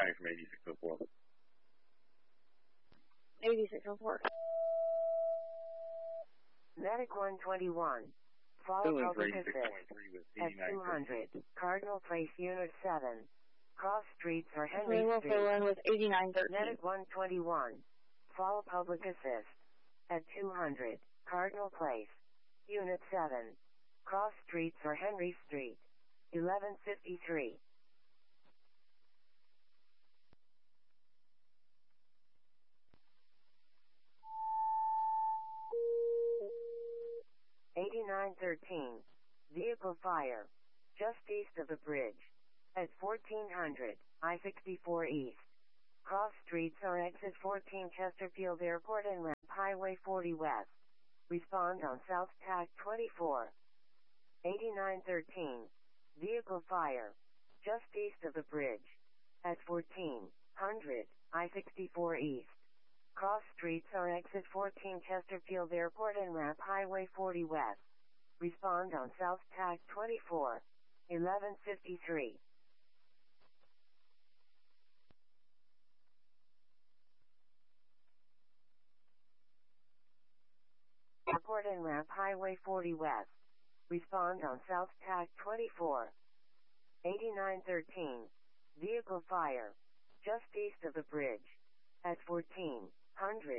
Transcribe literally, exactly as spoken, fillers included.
back from eighty-six oh four. eighty-six oh four. Medic one twenty-one. Follow Still in for public eighty-six assist. twenty-three with At eighty-nine two hundred. thirteen. Cardinal Place, Unit seven. Cross Streets or Henry Lima Street. for one with eighty-nine thirteen. Medic one twenty-one. Follow public assist. At two hundred. Cardinal Place. Unit seven. Cross Streets or Henry Street. eleven fifty-three. eighty-nine thirteen. Vehicle fire. Just east of the bridge. At fourteen hundred. I sixty-four East. Cross Streets or exit fourteen Chesterfield Airport and ramp Highway forty West. Respond on South Tack twenty-four. eighty-nine thirteen. Vehicle fire. Just east of the bridge. At fourteen hundred. I sixty-four East. Cross Streets or exit fourteen Chesterfield Airport and ramp Highway forty West. Respond on South Tack twenty-four. eleven fifty-three. Airport and ramp Highway forty West. Respond on South Tack twenty-four. eighty-nine thirteen. Vehicle fire. Just east of the bridge. At fourteen hundred.